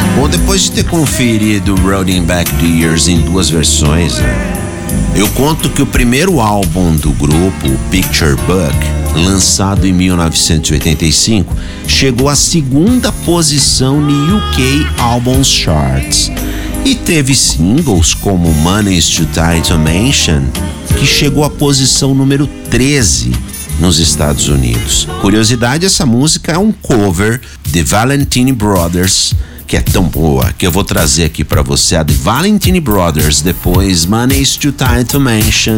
Bom, depois de ter conferido Rolling Back the Years em duas versões, eu conto que o primeiro álbum do grupo, Picture Book, lançado em 1985, chegou à segunda posição no UK Albums Charts e teve singles como Money's Too Tight to Mention, que chegou à posição número 13 nos Estados Unidos. Curiosidade, essa música é um cover de Valentine Brothers, que é tão boa que eu vou trazer aqui pra você, a The Valentine Brothers, depois Money's Too Tight to Mention,